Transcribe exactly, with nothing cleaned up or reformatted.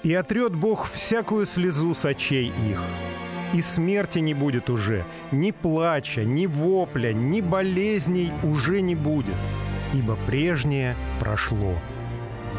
И отрет Бог всякую слезу с очей их. И смерти не будет уже, ни плача, ни вопля, ни болезней уже не будет, ибо прежнее прошло».